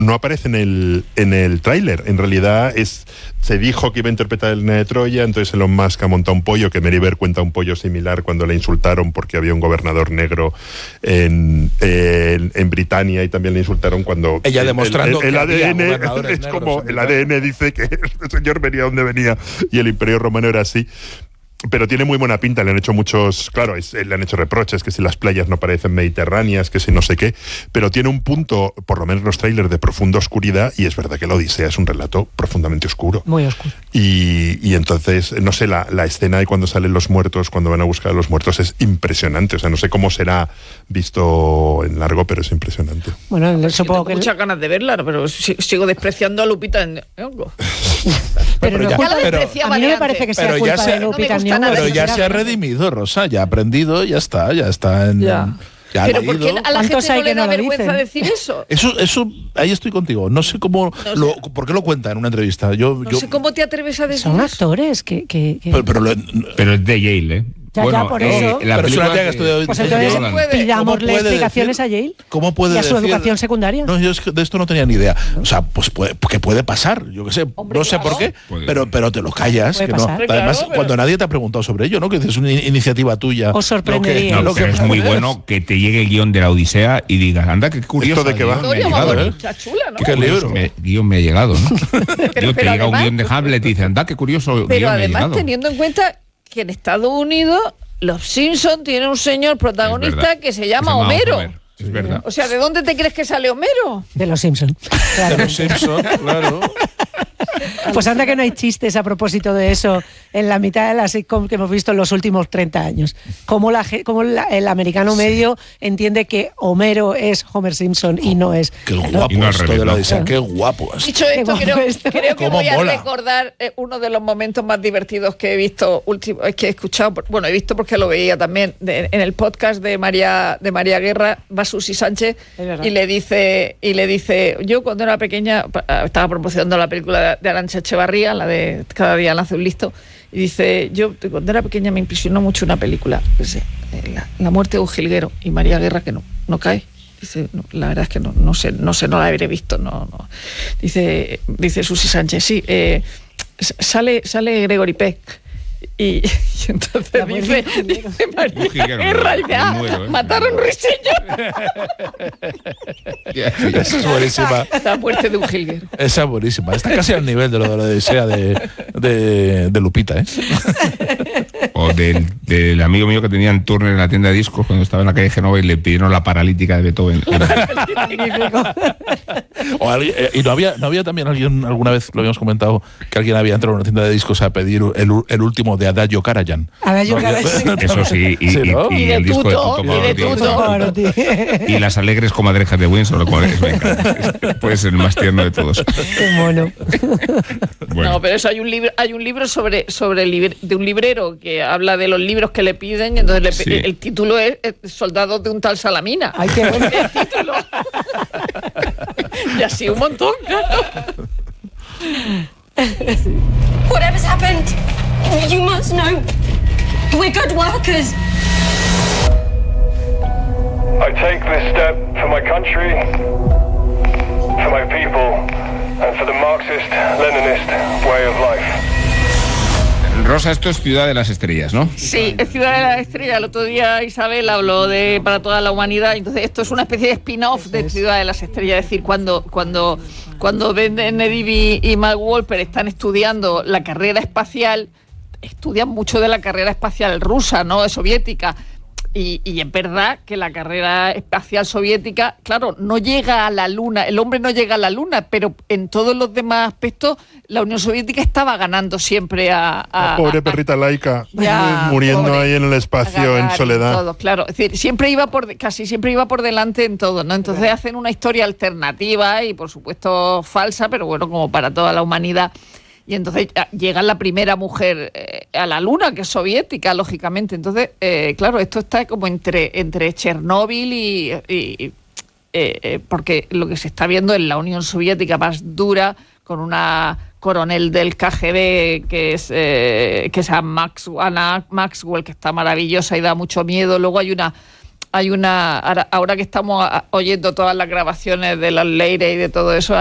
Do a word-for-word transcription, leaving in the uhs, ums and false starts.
no aparece en el, en el tráiler. En realidad es, se dijo que iba a interpretar el Elena de Troya, entonces Elon Musk ha montado un pollo, que Mary Bear cuenta un pollo similar cuando le insultaron porque había un gobernador negro en, en, en Britania, y también le insultaron cuando... Ella demostrando el, el, el, que A D N había es como el A D N dice que el señor venía donde venía y el Imperio Romano era así. Pero tiene muy buena pinta, le han hecho muchos, claro, es, le han hecho reproches, que si las playas no parecen mediterráneas, que si no sé qué, pero tiene un punto, por lo menos los trailers, de profunda oscuridad, y es verdad que la Odisea es un relato profundamente oscuro. Muy oscuro. Y, y entonces, no sé, la, la escena de cuando salen los muertos, cuando van a buscar a los muertos, es impresionante. O sea, no sé cómo será visto en largo, pero es impresionante. Bueno, pues supongo que... Tengo muchas ganas de verla, pero sigo despreciando a Lupita Nyong'o. Pero, pero no ya, culpa, pero, a mí no me parece que sea pero culpa ya se, de Lupita no Nyong'o. Pero ya se ha redimido, Rosa, ya ha aprendido, ya está, ya está en... Ya. Ya pero ¿por qué a la gente no le da no vergüenza decir eso? Eso, eso, ahí estoy contigo. No sé cómo, no sé. Lo, por qué lo cuenta en una entrevista. Yo, No yo, sé cómo te atreves a decir Son eso. actores que... que, que... Pero, pero, lo, pero es de Yale, ¿eh? Ya, bueno, ya, por eh, eso. la pero es una película tía que estudió... Pues entonces Nolan. pidámosle explicaciones decir, a Yale ¿cómo puede y a su decir, educación secundaria. No, yo es que de esto no tenía ni idea. O sea, pues puede, que puede pasar, yo qué sé, Hombre, no sé claro. por qué, Puede. pero, pero te lo callas. Puede Que no. pasar. Además, Claro, pero- cuando nadie te ha preguntado sobre ello, ¿no? Que es una iniciativa tuya. Os sorprendería. Lo que, No, lo pero que es muy puedes. bueno que te llegue el guión de la Odisea y digas, anda, qué curioso. ¿Esto de qué va? guión me ha Historia, llegado, vamos, ¿eh? está chula, ¿no? ¿Qué Qué curioso libro? me- guión me ha llegado, ¿no? Pero- Yo te pero llega un además- guión de Hamlet y dices, anda, qué curioso Pero guión me ha además llegado. teniendo en cuenta que en Estados Unidos los Simpsons tienen un señor Es protagonista verdad. que se Se llama llama Homero. Homer, es verdad. O sea, ¿de dónde te crees que sale Homero? De los Simpsons. De los Simpsons, claro. Pues anda que no hay chistes a propósito de eso en la mitad de la sitcom que hemos visto en los últimos treinta años. Cómo, la, ge- cómo la- el americano medio entiende que Homero es Homer Simpson y no es... Qué Y guapo no al esto revés, de la ¿no? Odisea, qué guapo esto. Dicho Qué esto, guapo creo, esto. creo que Cómo voy a mola. recordar eh, uno de los momentos más divertidos que he visto último, es que he escuchado, por- bueno, he visto porque lo veía también de- en el podcast de María de María Guerra, va Susi Sánchez Es verdad. y le dice y le dice, yo cuando era pequeña pa- estaba promocionando la película de Arantxa Echevarría, la de Cada día nace un listo, y dice, yo cuando era pequeña me impresionó mucho una película, no sé, eh, la, la muerte de un jilguero, y María Guerra que no no cae. Dice, no, la verdad es que no, no sé, no sé, no la habré visto, no, no. Dice, dice Susi Sánchez, sí, eh, sale, sale Gregory Peck. Y, y entonces La muerte dice, de un dice María Un jilguero, Guerra, me y ya, muero, ¿eh? mataron un ruiseñor. Esa es buenísima. La muerte de un jilguero. Esa es buenísima. Está casi al nivel de lo de la Odisea de, de, de Lupita, ¿eh? O del, del amigo mío que tenía en Turner en la tienda de discos cuando estaba en la calle Genova y le pidieron la paralítica de Beethoven. O alguien- eh, y no había, no había también alguien, alguna vez lo habíamos comentado, que alguien había entrado a una tienda de discos a pedir el, u- el último de Adagio Karajan. Adagio No, Karajan. Eso sí, y, Sí, y- ¿no? y Y de el disco Tuto, de y Tuto de Pavarotti. Tuto. Y las alegres comadrejas de Windsor, como es, me encanta. Es- puede ser el más tierno de todos. Qué mono. Bueno, No, pero eso hay un libro, hay un libro sobre, sobre libre- de un librero que habla de los libros que le piden, y entonces le, Sí. el, el título es eh, Soldados de un tal Salamina. Ay, qué bueno. El título. Y así un montón, claro. Whatever's happened, you must know we're good workers. I take this step for my country, for my people, and for the Marxist-Leninist way of life. Rosa, esto es Ciudad de las Estrellas, ¿no? Sí, es Ciudad de la Estrella. El otro día Isabel habló de Para toda la humanidad. Entonces esto es una especie de spin-off de Ciudad de las Estrellas. Es decir, cuando cuando cuando Ben Nedivy y Mark Wolper están estudiando la carrera espacial, estudian mucho de la carrera espacial rusa, ¿no? Soviética. Y, y es verdad que la carrera espacial soviética, claro, no llega a la Luna, el hombre no llega a la Luna, pero en todos los demás aspectos la Unión Soviética estaba ganando siempre a... a La pobre a- perrita laica, Ya, muriendo pobre. ahí en el espacio, en Gagarin, soledad. todo, claro. Es decir, siempre iba por de- casi siempre iba por delante en todo, ¿no? Entonces hacen una historia alternativa y por supuesto falsa, pero bueno, como para toda la humanidad. Y entonces ah, llega la primera mujer eh, a la Luna, que es soviética, lógicamente. Entonces, eh, claro, esto está como entre, entre Chernóbil y... y- eh, eh, porque lo que se está viendo en la Unión Soviética más dura, con una coronel del K G B que es eh, que se llama Max, Anna Maxwell, que está maravillosa y da mucho miedo. Luego hay una hay una ahora, ahora que estamos oyendo todas las grabaciones de las Leire y de todo eso,